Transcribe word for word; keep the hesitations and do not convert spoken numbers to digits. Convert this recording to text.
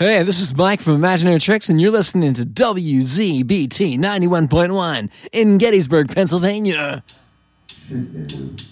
Hey, this is Mike from Imaginary Tricks, and you're listening to W Z B T ninety-one point one in Gettysburg, Pennsylvania.